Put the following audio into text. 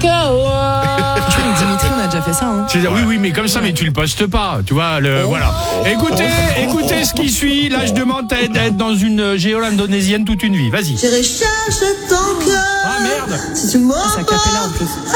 Franchement, avec Dimitri, on a déjà fait ça. Hein. Oui, mais comme ça, mais tu le postes pas. Tu vois, voilà. Écoutez ce qui suit. Là, je demande d'être dans une géo-indonésienne toute une vie. Vas-y. Je recherche ton cœur. Ah merde. Si tu m'en Ça capella en plus.